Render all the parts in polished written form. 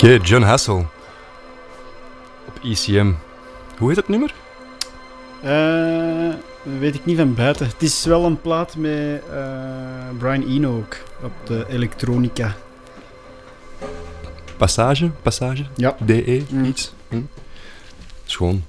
Oké, Jon Hassell. Op ECM. Hoe heet dat nummer? Weet ik niet van buiten. Het is wel een plaat met Brian Eno ook, op de elektronica. Passage? Ja. DE? Iets? Schoon.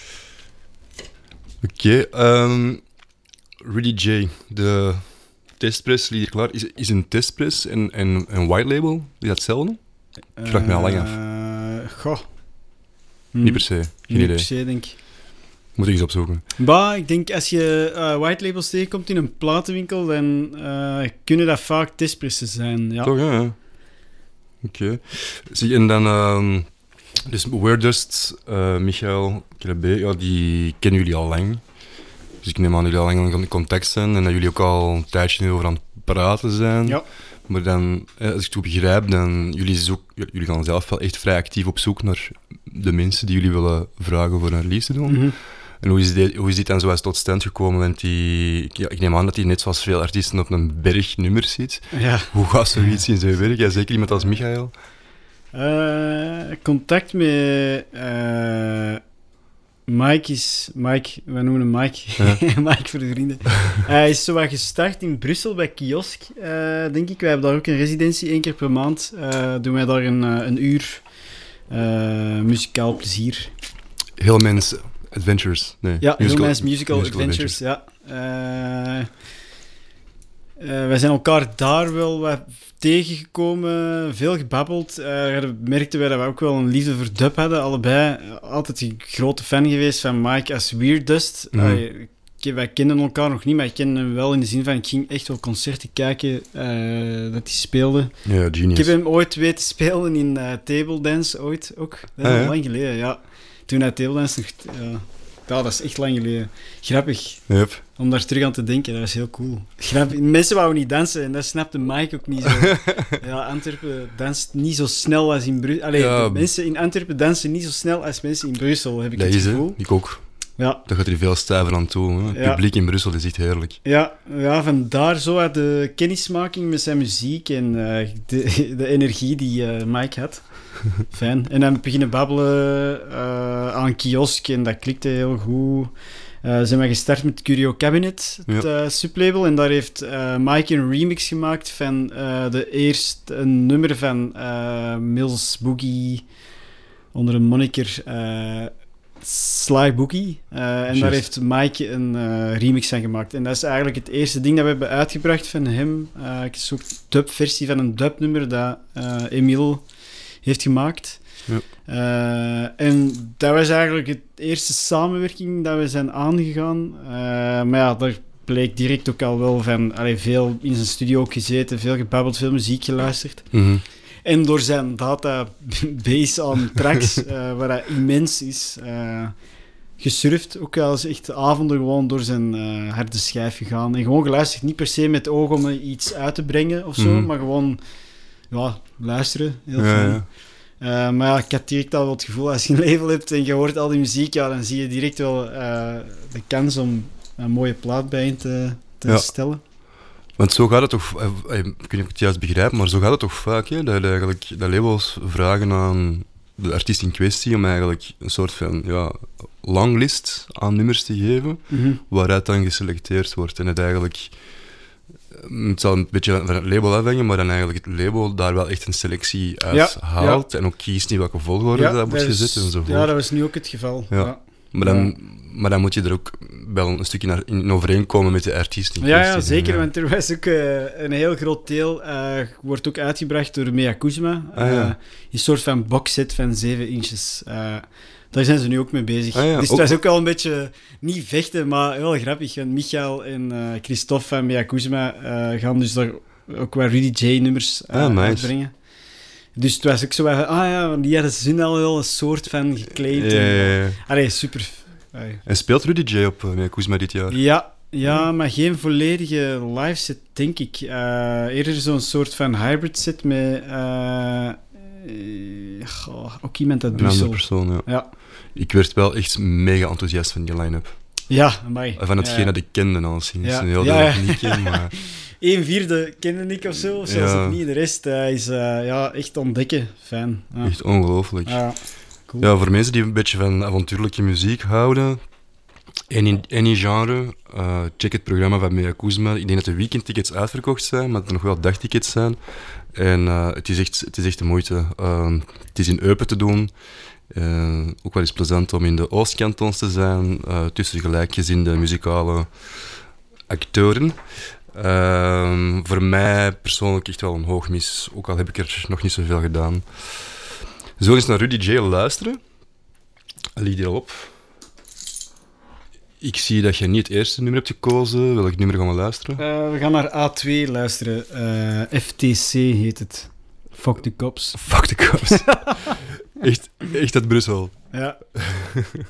Oké, Rudy J. De testpress ligt klaar. Is een testpress en een white label? Is dat hetzelfde? Ik vraag me al lang af. Goh. Niet per se. Geen Niet idee. per se, denk ik. Moet ik eens opzoeken. Bah, ik denk als je white labels tegenkomt in een platenwinkel, dan kunnen dat vaak testpressen zijn. Ja. Toch, ja. Oké. Zie, en dan... dus Weirdust, Michael Krabbe, ja, die kennen jullie al lang. Dus ik neem aan dat jullie al lang in contact zijn en dat jullie ook al een tijdje nu over aan het praten zijn. Ja. Maar dan, als ik het goed begrijp, dan jullie gaan zelf wel echt vrij actief op zoek naar de mensen die jullie willen vragen voor een release te doen. Mm-hmm. En hoe is dit dan zo eens tot stand gekomen? Want ik neem aan dat hij net zoals veel artiesten op een berg nummers zit. Ja. Hoe gaat zoiets in zijn werk? Ja, zeker iemand als Michael. Contact met Mike, we noemen hem Mike. Ja. Mike voor de vrienden. Hij is zo wat gestart in Brussel bij Kiosk, denk ik. Wij hebben daar ook een residentie, 1 keer per maand. Doen wij daar een uur muzikaal plezier. Hillman's Adventures. Nee, ja, Hillman's Musical Adventures, ja. Wij zijn elkaar daar wel wat tegengekomen, veel gebabbeld. Merkten wij dat we ook wel een liefde voor dub hadden, allebei. Altijd een grote fan geweest van Mike als Weirdust. Mm-hmm. Wij kenden elkaar nog niet, maar ik kende hem wel in de zin van... Ik ging echt wel concerten kijken dat hij speelde. Ja, genius. Ik heb hem ooit weten spelen in Table Dance, ooit ook. Dat is al lang geleden, ja. Toen hij Table Dance nog... Ja, dat is echt lang geleden. Grappig. Yep. Om daar terug aan te denken, dat is heel cool. Grappig. Mensen wouden niet dansen en dat snapte Mike ook niet zo. Ja, Antwerpen danst niet zo snel als in Brussel. Allee, mensen in Antwerpen dansen niet zo snel als mensen in Brussel, heb ik het gevoel. Ik ook. Ja. Dat gaat er veel stijver aan toe. Hè? Het publiek in Brussel is echt heerlijk. Ja, vandaar zo de kennismaking met zijn muziek en de energie die Mike had. Fijn. En dan beginnen babbelen aan Kiosk en dat klikte heel goed. Zijn we gestart met Curio Cabinet, het sublabel. En daar heeft Mike een remix gemaakt van een nummer van Mills Boogie onder een moniker Sly Boogie. En daar heeft Mike een remix van gemaakt. En dat is eigenlijk het eerste ding dat we hebben uitgebracht van hem. Een soort dubversie van een dubnummer dat Emile heeft gemaakt. Ja. En dat was eigenlijk het eerste samenwerking dat we zijn aangegaan. Maar ja, daar bleek direct ook al wel van... veel in zijn studio ook gezeten, veel gebabbeld, veel muziek geluisterd. Mm-hmm. En door zijn database aan tracks, waar hij immens is, gesurfd. Ook wel eens echt avonden gewoon door zijn harde schijf gegaan. En gewoon geluisterd, niet per se met oog om iets uit te brengen of zo, mm-hmm. maar gewoon luisteren. Heel fijn. Ja. Maar ja, ik had direct al het gevoel, als je een label hebt en je hoort al die muziek, dan zie je direct wel de kans om een mooie plaat bij te stellen. Want zo gaat het toch, ik weet niet of ik het juist begrijp, maar zo gaat het toch vaak, hè? Dat labels vragen aan de artiest in kwestie om eigenlijk een soort van longlist aan nummers te geven, mm-hmm. waaruit dan geselecteerd wordt. En het eigenlijk... Het zal een beetje van het label afhangen, maar dan eigenlijk het label daar wel echt een selectie uit haalt en ook kiest in welke volgorde dat wordt gezet enzovoort. Ja, dat was nu ook het geval. Ja. Maar dan moet je er ook wel een stukje in overeenkomen met de artiest. Ja, zeker, want er was ook een heel groot deel, wordt ook uitgebracht door Mea Kuzma. Een soort van boxset van 7 inches. Daar zijn ze nu ook mee bezig. Dus het was ook wel een beetje, niet vechten, maar heel grappig. Want Michael en Christophe van Mea Kuzma gaan dus daar ook wat Rudy J-nummers uitbrengen. Dus het was ook zo van, die hadden ze al wel een soort van geclaimd. Ja. Super. En speelt Rudy J op Mea Kuzma dit jaar? Ja, maar geen volledige live set, denk ik. Eerder zo'n soort van hybrid set met... ook iemand uit Brussel. Een andere persoon, ja. Ik werd wel echt mega enthousiast van die line-up. Ja, amai. Van hetgeen Ja. dat ik kende al sinds. Ja. Een heel Ja, deel ja. dat ik niet ken, maar... 1/4 kende ik of zo, of zelfs Ja. ook niet. De rest is echt ontdekken. Fijn. Ja. Echt ongelooflijk. Ja, cool. Ja, voor mensen die een beetje van avontuurlijke muziek houden, any genre, check het programma van Mea Kuzma. Ik denk dat de weekendtickets uitverkocht zijn, maar dat er nog wel dagtickets zijn. En het is echt de moeite. Het is in Eupen te doen. Ook wel eens plezant om in de Oostkantons te zijn, tussen gelijkgezinde muzikale acteuren. Voor mij persoonlijk echt wel een hoogmis, ook al heb ik er nog niet zoveel gedaan. Zullen we eens naar Rudy J luisteren? Ligt die al op? Ik zie dat je niet het eerste nummer hebt gekozen. Welk nummer gaan we luisteren? We gaan naar A2 luisteren. FTC heet het. Fuck the cops. Fuck the cops. Echt uit Brussel. Ja.